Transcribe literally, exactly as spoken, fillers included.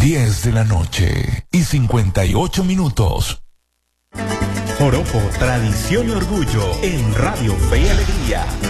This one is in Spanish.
diez de la noche y cincuenta y ocho minutos. Joropo, tradición y orgullo en Radio Fe y Alegría.